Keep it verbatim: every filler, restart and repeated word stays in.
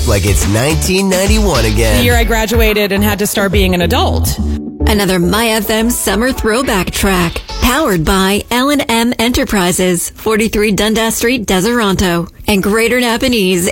like it's nineteen ninety-one again. The year I graduated and had to start being an adult. Another My F M summer throwback track. Powered by L and M Enterprises, forty-three Dundas Street, Deseronto, and Greater Napanese